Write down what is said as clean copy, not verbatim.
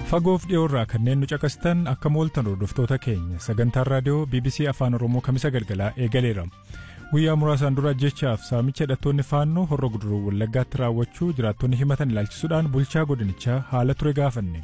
Fagoof dhiyoorraa kanneen nu caqastan akka mooltan hordoftoota keenya sagantaan raadiyoo BBC Afaan Oromoo kamisa galgalaa eegaleera. Guyyaa muraasaan dura jechaaf saamicha hidhattoonni faannoo Horroo Guduruu Wallaggaatti raawwachuu jiraattonni himatan ilaalchisuudhaan bulchaa godinichaa haala ture gaafanne.